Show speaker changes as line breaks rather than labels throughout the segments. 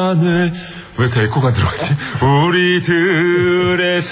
하늘. 왜 이렇게 에코가 들어가지? 우리들의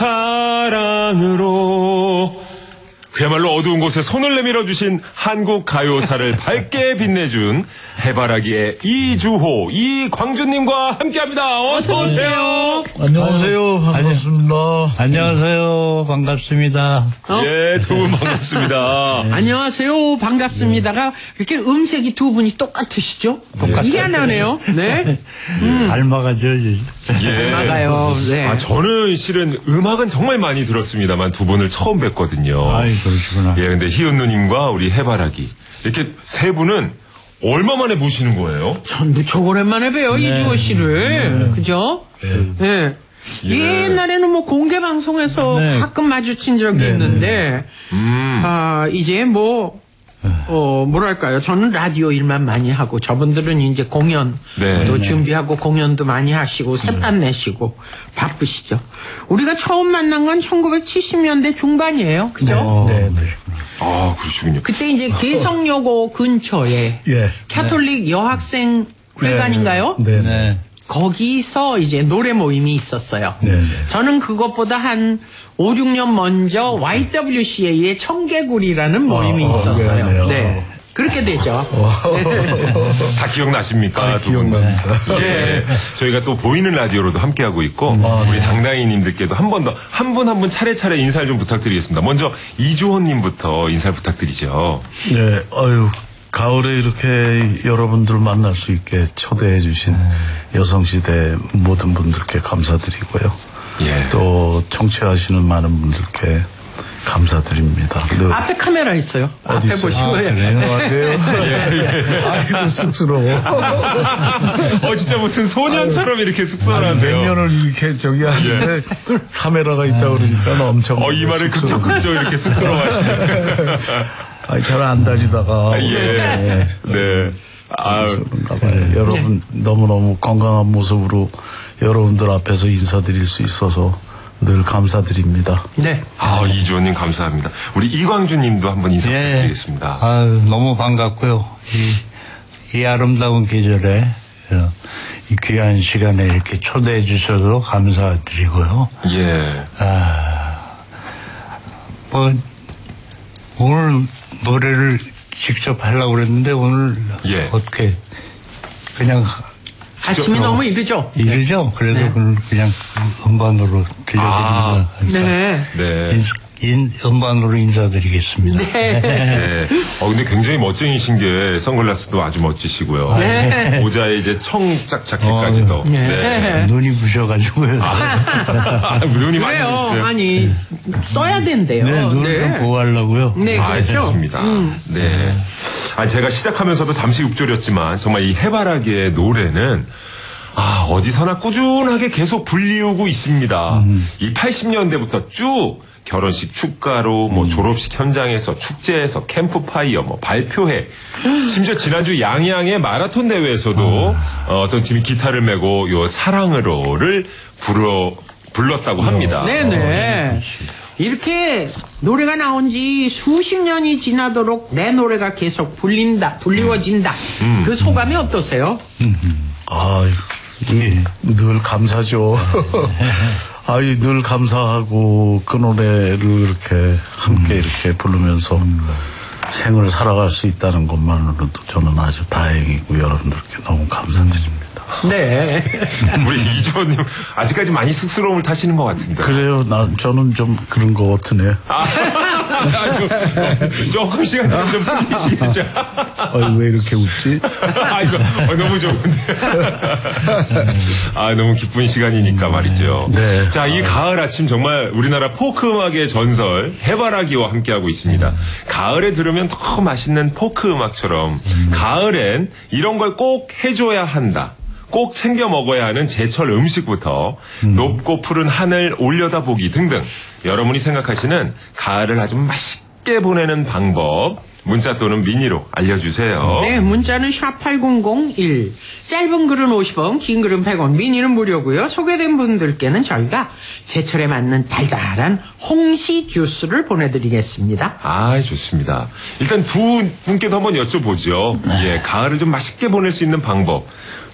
사랑으로. 그야말로 어두운 곳에 손을 내밀어 주신 한국 가요사를 밝게 빛내준 해바라기의 이주호, 이광준님과 함께합니다. 어서 오세요.
안녕하세요. 반갑습니다.
안녕하세요. 반갑습니다.
예, 두 분 반갑습니다.
네. 안녕하세요. 반갑습니다가 이렇게 음색이 두 분이 똑같으시죠? 희한하네요. 네.
닮아가죠.
예.
나가요. 네.
아, 저는 실은 음악은 정말 많이 들었습니다만 두 분을 처음 뵀거든요.
아이, 그러시구나.
예, 근데 희은 누님과 우리 해바라기. 이렇게 세 분은 얼마 만에 보시는 거예요?
전 무척 오랜만에 봬요. 이주호 씨를. 그죠? 네. 옛날에는 뭐 공개 방송에서
네.
가끔 마주친 적이 있는데, 이제 뭐랄까요. 저는 라디오 일만 많이 하고, 저분들은 이제 공연도 준비하고, 공연도 많이 하시고, 셋단 내시고, 바쁘시죠. 우리가 처음 만난 건 1970년대 중반이에요. 그죠?
네.
아, 그러시군요.
그때 이제 개성여고 근처에, 캐톨릭 여학생 회관인가요?
네.
거기서 이제 노래 모임이 있었어요. 저는 그것보다 한 5, 6년 먼저 YWCA의 청개구리라는 모임이 있었어요. 네. 그렇게 되죠.
다 기억나십니까? 두 분?
기억납니다.
예. 저희가 또 보이는 라디오로도 함께하고 있고, 우리 당당이님들께도 한 번 더, 한 분 차례차례 인사를 좀 부탁드리겠습니다. 먼저 이주호님부터 인사를 부탁드리죠.
네, 가을에 이렇게 여러분들 만날 수 있게 초대해 주신 여성시대 모든 분들께 감사드리고요.
예.
또 청취하시는 많은 분들께 감사드립니다.
앞에 카메라 있어요. 앞에
있어요?
보시고.
아이고 쑥스러워.
진짜 무슨 소년처럼 이렇게 숙소하세요.
몇 년을 이렇게 저기 하는데 카메라가 있다 그러니까 엄청.
이 말을 극적극적 이렇게 쑥스러워하시네.
잘 안 다니다가.
네.
그런가 봐요. 여러분 너무너무 건강한 모습으로 여러분들 앞에서 인사드릴 수 있어서 늘 감사드립니다.
네.
이주호님 감사합니다. 우리 이광준님도 한번 인사 부탁드리겠습니다.
너무 반갑고요. 이 아름다운 계절에 이 귀한 시간에 이렇게 초대해 주셔서 감사드리고요.
예.
오늘 노래를 직접 하려고 그랬는데 오늘 어떻게 그냥
아침이 너무 이르죠?
이르죠? 그래서 그냥 음반으로 들려드립니다.
네.
음반으로 인사드리겠습니다.
네. 근데 굉장히 멋쟁이신 게 선글라스도 아주 멋지시고요. 모자에 이제 청짝 자켓까지도.
눈이 부셔가지고요.
눈이 많이
그래요.
부셨어요.
아니, 써야 된대요.
눈을 좀 보호하려고요.
네, 그렇죠.
좋습니다. 네. 제가 시작하면서도 잠시 읊조렸지만 정말 이 해바라기의 노래는 어디서나 꾸준하게 계속 불리우고 있습니다. 이 80년대부터 쭉 결혼식 축가로 졸업식 현장에서 축제에서 캠프파이어 발표회 심지어 지난주 양양의 마라톤 대회에서도 어떤 팀이 기타를 메고 요 사랑으로를 불렀다고 합니다.
네네. 이렇게 노래가 나온 지 수십 년이 지나도록 내 노래가 계속 불리워진다. 그 소감이 어떠세요?
늘 감사죠. 늘 감사하고 그 노래를 이렇게 함께 이렇게 부르면서 생을 살아갈 수 있다는 것만으로도 저는 아주 다행이고 여러분들께 너무 감사드립니다.
네.
우리 이주호님 아직까지 많이 쑥스러움을 타시는 것 같은데.
그래요. 저는 좀 그런 것 같으네요.
조금 시간 좀 풀리시겠죠.
왜 이렇게 웃지?
이거 너무 좋은데. 너무 기쁜 시간이니까 말이죠.
네.
자, 이 가을 아침 정말 우리나라 포크 음악의 전설 해바라기와 함께하고 있습니다. 가을에 들으면 더 맛있는 포크 음악처럼 가을엔 이런 걸 꼭 해줘야 한다. 꼭 챙겨 먹어야 하는 제철 음식부터 높고 푸른 하늘 올려다보기 등등 여러분이 생각하시는 가을을 아주 맛있게 보내는 방법 문자 또는 미니로 알려주세요.
네, 문자는 샵8001 짧은 글은 50원 긴 글은 100원 미니는 무료고요. 소개된 분들께는 저희가 제철에 맞는 달달한 홍시 주스를 보내드리겠습니다.
좋습니다. 일단 두 분께도 한번 여쭤보죠. 가을을 좀 맛있게 보낼 수 있는 방법